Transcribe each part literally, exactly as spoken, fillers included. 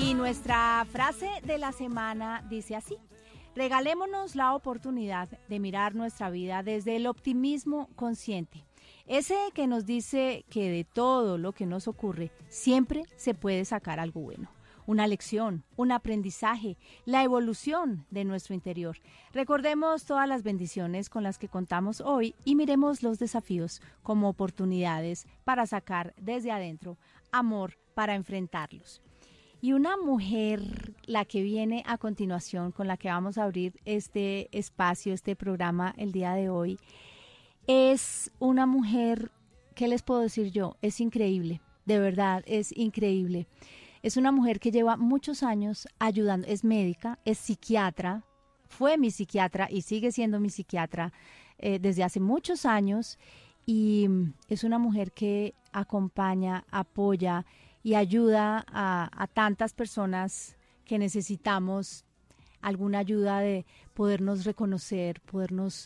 Y nuestra frase de la semana dice así: regalémonos la oportunidad de mirar nuestra vida desde el optimismo consciente. Ese que nos dice que de todo lo que nos ocurre siempre se puede sacar algo bueno. Una lección, un aprendizaje, la evolución de nuestro interior. Recordemos todas las bendiciones con las que contamos hoy y miremos los desafíos como oportunidades para sacar desde adentro amor para enfrentarlos. Y una mujer, la que viene a continuación, con la que vamos a abrir este espacio, este programa el día de hoy, es una mujer, ¿qué les puedo decir yo? Es increíble, de verdad, es increíble. Es una mujer que lleva muchos años ayudando, es médica, es psiquiatra, fue mi psiquiatra y sigue siendo mi psiquiatra eh, desde hace muchos años, y es una mujer que acompaña, apoya y ayuda a, a tantas personas que necesitamos alguna ayuda de podernos reconocer, podernos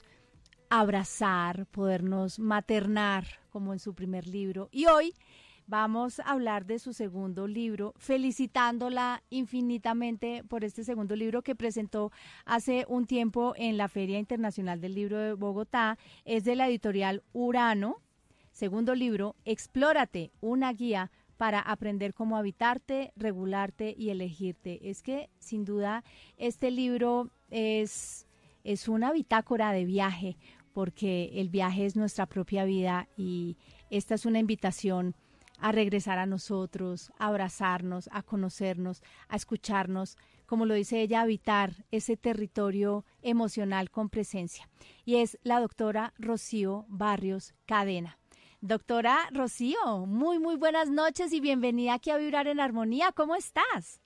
abrazar, podernos maternar, como en su primer libro. Y hoy vamos a hablar de su segundo libro, felicitándola infinitamente por este segundo libro que presentó hace un tiempo en la Feria Internacional del Libro de Bogotá. Es de la editorial Urano. Segundo libro, Explórate, una guía para aprender cómo habitarte, regularte y elegirte. Es que, sin duda, este libro es, es una bitácora de viaje, porque el viaje es nuestra propia vida y esta es una invitación a regresar a nosotros, a abrazarnos, a conocernos, a escucharnos, como lo dice ella, habitar ese territorio emocional con presencia. Y es la doctora Rocío Barrios Cadena. Doctora Rocío, muy, muy buenas noches y bienvenida aquí a Vibrar en Armonía. ¿Cómo estás?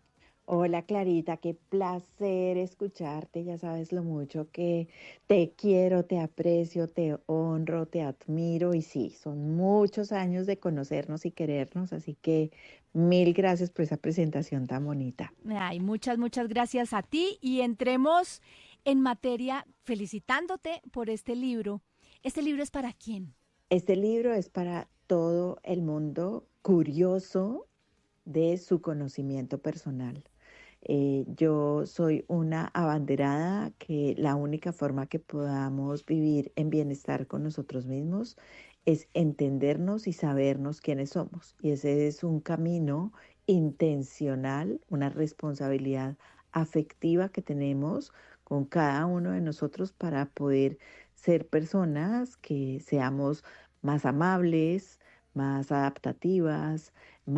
Hola Clarita, qué placer escucharte. Ya sabes lo mucho que te quiero, te aprecio, te honro, te admiro. Y sí, son muchos años de conocernos y querernos, así que mil gracias por esa presentación tan bonita. Ay, muchas, muchas gracias a ti y entremos en materia felicitándote por este libro. ¿Este libro es para quién? Este libro es para todo el mundo curioso de su conocimiento personal. Eh, yo soy una abanderada que la única forma que podamos vivir en bienestar con nosotros mismos es entendernos y sabernos quiénes somos. Y ese es un camino intencional, una responsabilidad afectiva que tenemos con cada uno de nosotros para poder ser personas que seamos más amables, más adaptativas,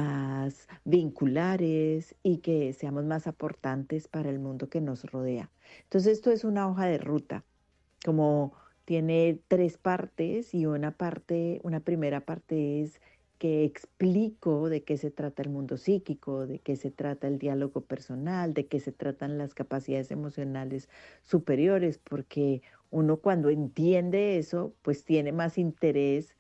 más vinculares y que seamos más aportantes para el mundo que nos rodea. Entonces esto es una hoja de ruta, como tiene tres partes y una parte, una primera parte es que explico de qué se trata el mundo psíquico, de qué se trata el diálogo personal, de qué se tratan las capacidades emocionales superiores, porque uno cuando entiende eso, pues tiene más interés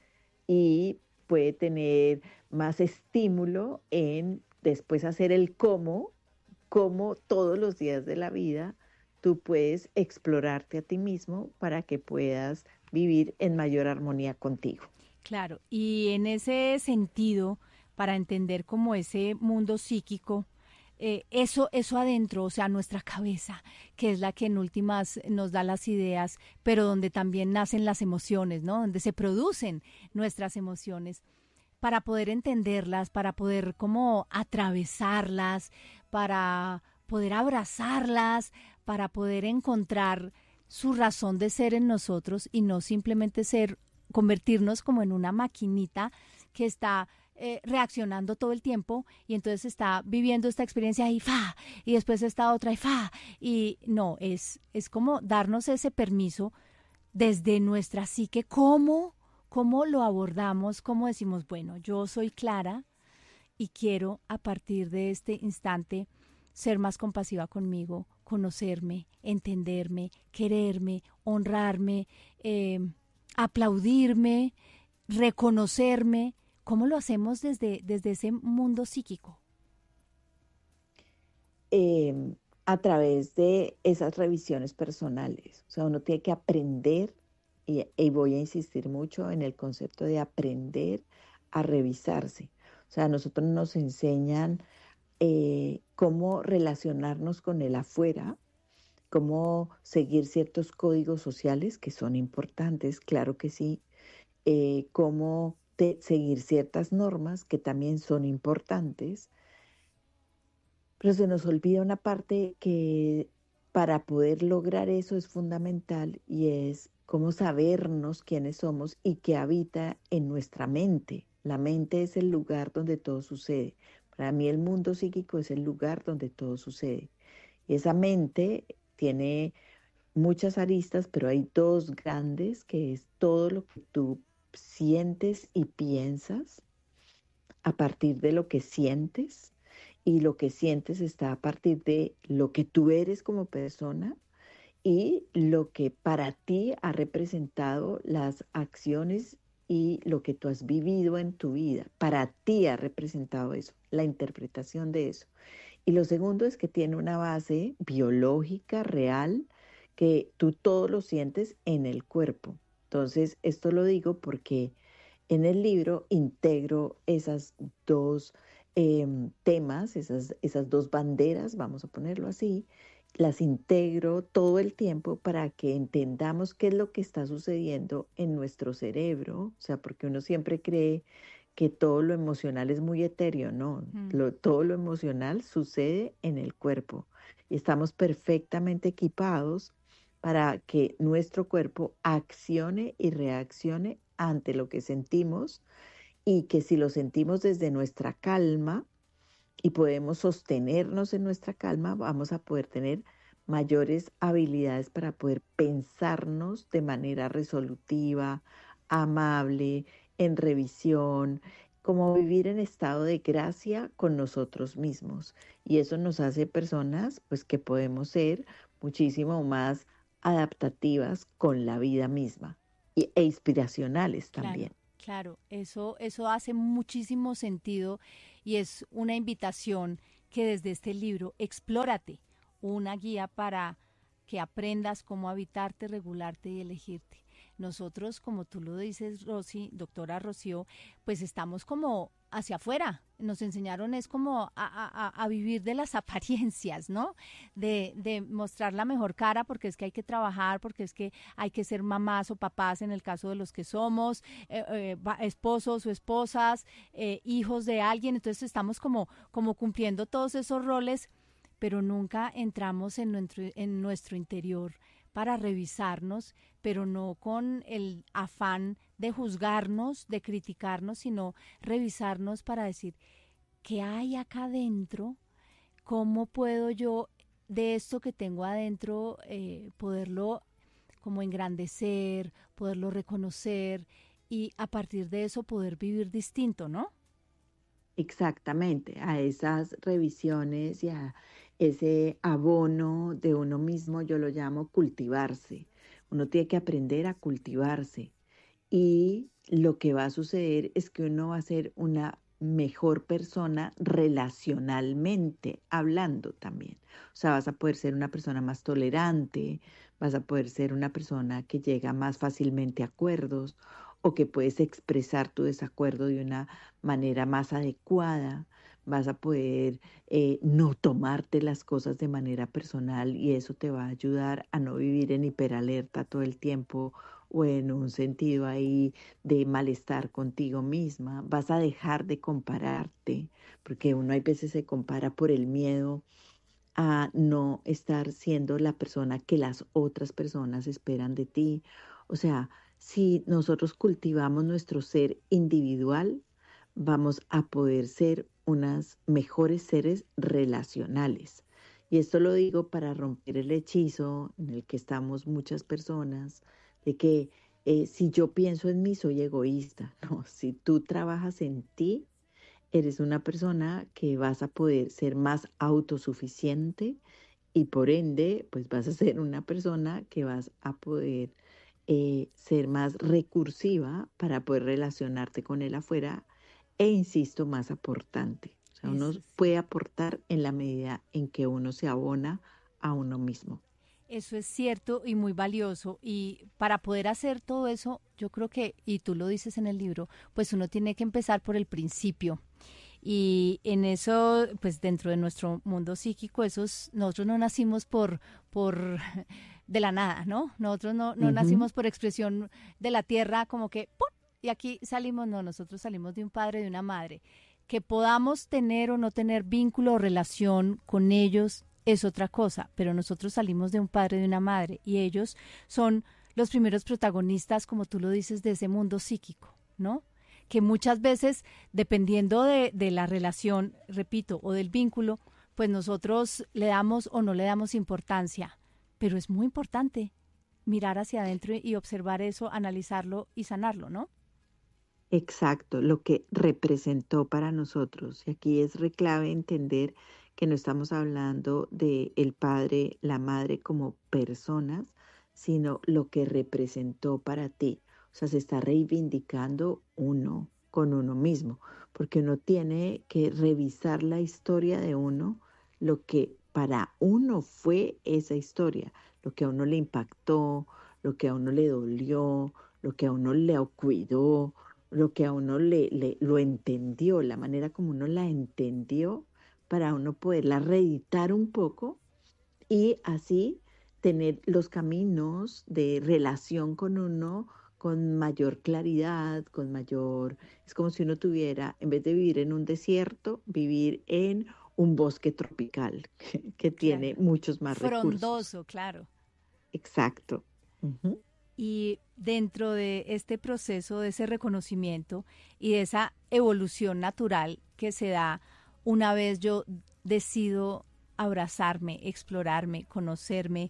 y puede tener más estímulo en después hacer el cómo, cómo todos los días de la vida tú puedes explorarte a ti mismo para que puedas vivir en mayor armonía contigo. Claro, y en ese sentido, para entender como ese mundo psíquico, eh, eso, eso adentro, o sea, nuestra cabeza, que es la que en últimas nos da las ideas, pero donde también nacen las emociones, ¿no? Donde se producen nuestras emociones, para poder entenderlas, para poder como atravesarlas, para poder abrazarlas, para poder encontrar su razón de ser en nosotros y no simplemente ser, convertirnos como en una maquinita que está eh, reaccionando todo el tiempo y entonces está viviendo esta experiencia y fa, y después esta otra y fa, y no, es, es como darnos ese permiso desde nuestra psique. ¿Cómo, cómo lo abordamos? ¿Cómo decimos, bueno, yo soy Clara y quiero a partir de este instante ser más compasiva conmigo, conocerme, entenderme, quererme, honrarme, eh, aplaudirme, reconocerme? ¿Cómo lo hacemos desde, desde ese mundo psíquico? Eh, a través de esas revisiones personales. O sea, uno tiene que aprender, y, y voy a insistir mucho en el concepto de aprender a revisarse. O sea, a nosotros nos enseñan eh, cómo relacionarnos con el afuera, cómo seguir ciertos códigos sociales que son importantes, claro que sí, eh, cómo te, seguir ciertas normas que también son importantes, pero se nos olvida una parte que para poder lograr eso es fundamental y es cómo sabernos quiénes somos y qué habita en nuestra mente. La mente es el lugar donde todo sucede. Para mí el mundo psíquico es el lugar donde todo sucede. Y esa mente tiene muchas aristas, pero hay dos grandes, que es todo lo que tú sientes y piensas a partir de lo que sientes, y lo que sientes está a partir de lo que tú eres como persona y lo que para ti ha representado las acciones y lo que tú has vivido en tu vida. Para ti ha representado eso, la interpretación de eso. Y lo segundo es que tiene una base biológica, real, que tú todo lo sientes en el cuerpo. Entonces, esto lo digo porque en el libro integro esas dos eh, temas, esas, esas dos banderas, vamos a ponerlo así, las integro todo el tiempo para que entendamos qué es lo que está sucediendo en nuestro cerebro, o sea, porque uno siempre cree que todo lo emocional es muy etéreo, no, Mm. lo, todo lo emocional sucede en el cuerpo y estamos perfectamente equipados para que nuestro cuerpo accione y reaccione ante lo que sentimos, y que si lo sentimos desde nuestra calma y podemos sostenernos en nuestra calma, vamos a poder tener mayores habilidades para poder pensarnos de manera resolutiva, amable, en revisión, como vivir en estado de gracia con nosotros mismos. Y eso nos hace personas pues que podemos ser muchísimo más adaptativas con la vida misma y, e inspiracionales Claro, también. claro, eso, eso hace muchísimo sentido y es una invitación que desde este libro, explórate, una guía para que aprendas cómo habitarte, regularte y elegirte. Nosotros, como tú lo dices, Rosy, doctora Rocío, pues estamos como hacia afuera. Nos enseñaron es como a, a, a vivir de las apariencias, ¿no? De, de mostrar la mejor cara, porque es que hay que trabajar, porque es que hay que ser mamás o papás en el caso de los que somos, eh, eh, esposos o esposas, eh, hijos de alguien. Entonces estamos como, como cumpliendo todos esos roles, pero nunca entramos en nuestro, en nuestro interior para revisarnos, pero no con el afán de juzgarnos, de criticarnos, sino revisarnos para decir, ¿qué hay acá adentro? ¿Cómo puedo yo de esto que tengo adentro eh, poderlo como engrandecer, poderlo reconocer y a partir de eso poder vivir distinto, ¿no? Exactamente, a esas revisiones y a ese abono de uno mismo, yo lo llamo cultivarse. Uno tiene que aprender a cultivarse y lo que va a suceder es que uno va a ser una mejor persona relacionalmente hablando también. O sea, vas a poder ser una persona más tolerante, vas a poder ser una persona que llega más fácilmente a acuerdos o que puedes expresar tu desacuerdo de una manera más adecuada. Vas a poder eh, no tomarte las cosas de manera personal y eso te va a ayudar a no vivir en hiperalerta todo el tiempo o en un sentido ahí de malestar contigo misma. Vas a dejar de compararte, porque uno hay veces se compara por el miedo a no estar siendo la persona que las otras personas esperan de ti. O sea, si nosotros cultivamos nuestro ser individual, vamos a poder ser unas mejores seres relacionales. Y esto lo digo para romper el hechizo en el que estamos muchas personas, de que eh, si yo pienso en mí soy egoísta. No, si tú trabajas en ti, eres una persona que vas a poder ser más autosuficiente y por ende, pues vas a ser una persona que vas a poder eh, ser más recursiva para poder relacionarte con él afuera e, insisto, más aportante. O sea, uno Eso sí. puede aportar en la medida en que uno se abona a uno mismo. Eso es cierto y muy valioso. Y para poder hacer todo eso, yo creo que, y tú lo dices en el libro, pues uno tiene que empezar por el principio. Y en eso, pues dentro de nuestro mundo psíquico, esos, nosotros no nacimos por, por de la nada, ¿no? Nosotros no, no Ujú. nacimos por expresión de la tierra, como que ¡pum! Y aquí salimos, no, nosotros salimos de un padre, de una madre. Que podamos tener o no tener vínculo o relación con ellos es otra cosa, pero nosotros salimos de un padre, de una madre, y ellos son los primeros protagonistas, como tú lo dices, de ese mundo psíquico, ¿no? Que muchas veces, dependiendo de, de la relación, repito, o del vínculo, pues nosotros le damos o no le damos importancia, pero es muy importante mirar hacia adentro y observar eso, analizarlo y sanarlo, ¿no? Exacto, lo que representó para nosotros. Y aquí es re clave entender que no estamos hablando de el padre, la madre como personas, sino lo que representó para ti. O sea, se está reivindicando uno con uno mismo, porque uno tiene que revisar la historia de uno, lo que para uno fue esa historia, lo que a uno le impactó, lo que a uno le dolió, lo que a uno le cuidó, lo que a uno le, le lo entendió, la manera como uno la entendió, para uno poderla reeditar un poco y así tener los caminos de relación con uno con mayor claridad, con mayor, es como si uno tuviera, en vez de vivir en un desierto, vivir en un bosque tropical que, que tiene Claro. muchos más recursos. Frondoso, claro. Exacto. Ujú. Y dentro de este proceso, de ese reconocimiento y de esa evolución natural que se da una vez yo decido abrazarme, explorarme, conocerme,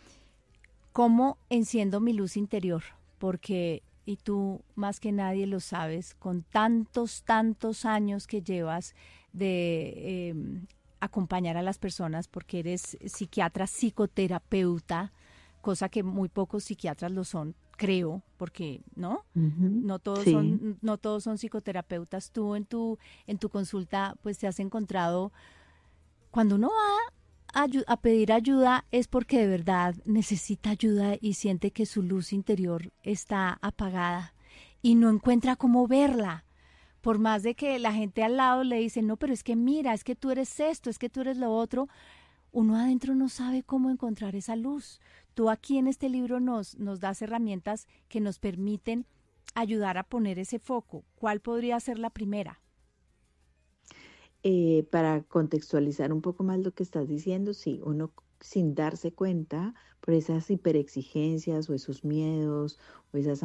¿cómo enciendo mi luz interior? Porque, y tú más que nadie lo sabes, con tantos, tantos años que llevas de eh, acompañar a las personas, porque eres psiquiatra, psicoterapeuta, cosa que muy pocos psiquiatras lo son, creo, porque no, Ujú. no todos Sí. son, no todos son psicoterapeutas. Tú en tu, en tu consulta, pues te has encontrado, cuando uno va a, ayu- a pedir ayuda es porque de verdad necesita ayuda y siente que su luz interior está apagada y no encuentra cómo verla. Por más de que la gente al lado le dice, no, pero es que mira, es que tú eres esto, es que tú eres lo otro, uno adentro no sabe cómo encontrar esa luz. Tú aquí en este libro nos, nos das herramientas que nos permiten ayudar a poner ese foco. ¿Cuál podría ser la primera? Eh, para contextualizar un poco más lo que estás diciendo, sí, uno sin darse cuenta por esas hiperexigencias o esos miedos o esas